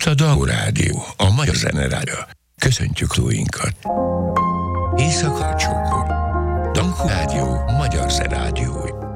a Danko Rádió, a magyar zenerádió. Köszöntjük szóinkat. Éjszaka csókol. Danko Rádió, magyar zenerádió.